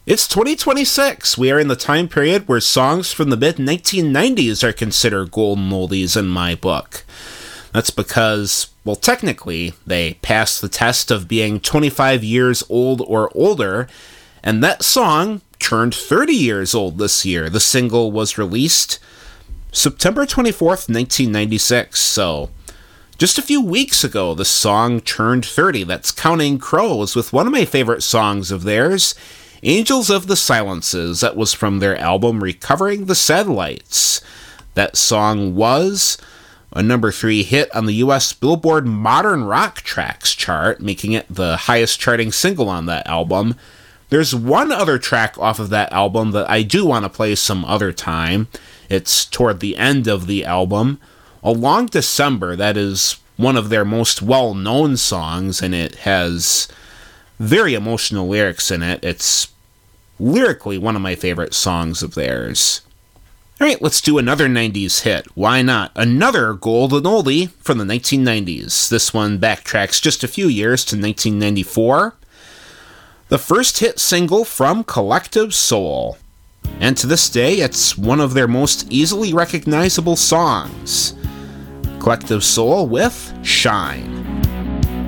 It's 2026. We are in the time period where songs from the mid-1990s are considered golden oldies in my book. That's because, well, technically, they passed the test of being 25 years old or older, and that song turned 30 years old this year. The single was released September 24th, 1996, so just a few weeks ago, the song turned 30. That's Counting Crows with one of my favorite songs of theirs, Angels of the Silences. That was from their album Recovering the Satellites. That song was a number 3 hit on the US Billboard Modern Rock Tracks chart, making it the highest charting single on that album. There's one other track off of that album that I do want to play some other time. It's toward the end of the album. A Long December, that is one of their most well-known songs, and it has very emotional lyrics in it. It's lyrically one of my favorite songs of theirs. Alright, let's do another 90s hit. Why not? Another golden oldie from the 1990s. This one backtracks just a few years to 1994. The first hit single from Collective Soul. And to this day, it's one of their most easily recognizable songs. Collective Soul with Shine.